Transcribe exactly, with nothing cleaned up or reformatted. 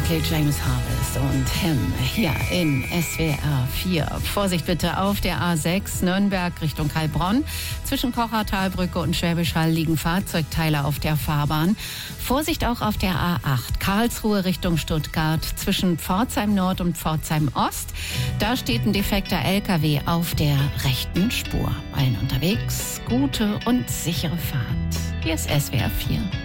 Barclay James Harvest und Him hier in S W R vier. Vorsicht bitte auf der A sechs Nürnberg Richtung Heilbronn. Zwischen Kochertalbrücke und Schwäbisch Hall liegen Fahrzeugteile auf der Fahrbahn. Vorsicht auch auf der A acht Karlsruhe Richtung Stuttgart zwischen Pforzheim Nord und Pforzheim Ost. Da steht ein defekter L K W auf der rechten Spur. Allen unterwegs gute und sichere Fahrt. Hier ist S W R vier.